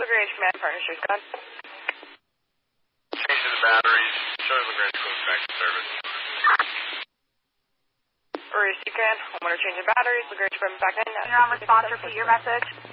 LaGrange Command Partnerships, go ahead. Changing the batteries. Showing LaGrange close back to service. Reduce you can. Homeowner changing batteries. LaGrange Command back in. You're on response. Repeat your message.